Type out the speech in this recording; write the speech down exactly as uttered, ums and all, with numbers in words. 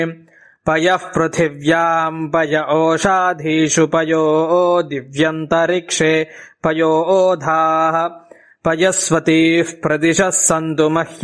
पयः पृथिव्याम् पय ओषाधीषु पयो दिव्यन्तरिक्षे पयोधाः पयस्वतीः प्रदिशः सन्तु मह्यम्